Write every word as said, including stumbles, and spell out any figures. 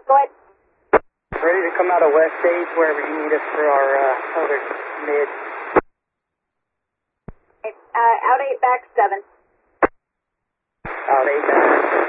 Go ahead. Ready to come out of West Stage, wherever you need us for our uh, other mid. Uh, out eight, back seven. Out eight, back.